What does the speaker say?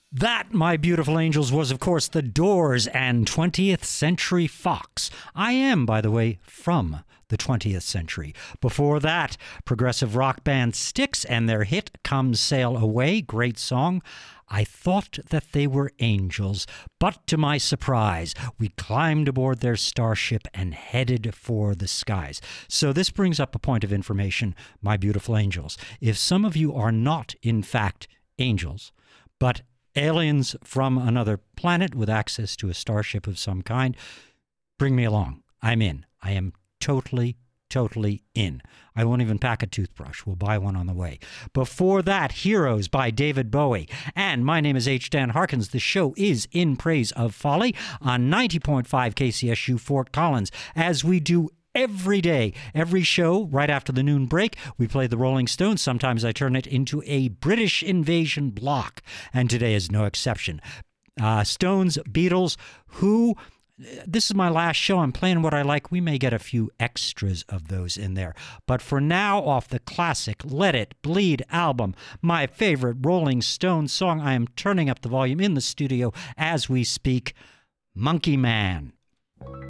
That, my beautiful angels, was, of course, The Doors and 20th Century Fox. I am, by the way, from the 20th century. Before that, progressive rock band Styx and their hit Come Sail Away, great song. I thought that they were angels, but to my surprise, we climbed aboard their starship and headed for the skies. So this brings up a point of information, my beautiful angels. If some of you are not, in fact, angels, but aliens from another planet with access to a starship of some kind, bring me along. I'm in. I am totally in. I won't even pack a toothbrush. We'll buy one on the way. Before that, Heroes by David Bowie. And my name is H. Dan Harkins. The show is In Praise of Folly on 90.5 KCSU Fort Collins, as we do every day, every show, right after the noon break, we play the Rolling Stones. Sometimes I turn it into a British invasion block, and today is no exception. Stones, Beatles, Who. This is my last show. I'm playing what I like. We may get a few extras of those in there. But for now, off the classic Let It Bleed album, my favorite Rolling Stones song, I am turning up the volume in the studio as we speak, Monkey Man.